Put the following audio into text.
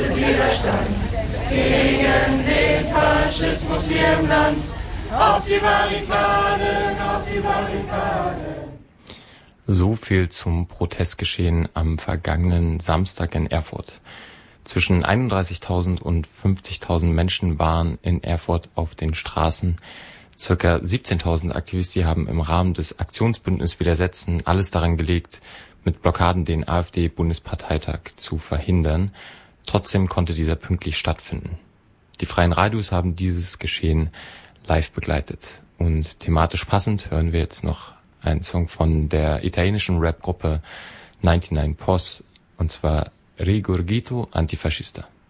leistet Widerstand gegen den Faschismus hier im Land. Auf die Barrikaden, auf die Barrikaden. So viel zum Protestgeschehen am vergangenen Samstag in Erfurt. Zwischen 31.000 und 50.000 Menschen waren in Erfurt auf den Straßen. Circa 17.000 Aktivisten haben im Rahmen des Aktionsbündnis Widersetzen alles daran gelegt, mit Blockaden den AfD-Bundesparteitag zu verhindern. Trotzdem konnte dieser pünktlich stattfinden. Die Freien Radios haben dieses Geschehen live begleitet. Und thematisch passend hören wir jetzt noch einen Song von der italienischen Rap-Gruppe 99 Pos, und zwar Rigurgito Antifascista.